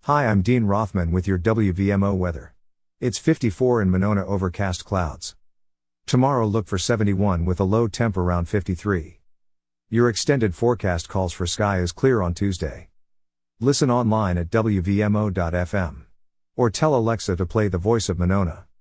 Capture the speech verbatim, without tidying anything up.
Hi, I'm Dean Rothman with your W V M O weather. It's fifty-four in Monona, overcast clouds. Tomorrow look for seventy-one with a low temp around fifty-three. Your extended forecast calls for sky is clear on Tuesday. Listen online at W V M O dot F M. Or tell Alexa to play The Voice of Monona.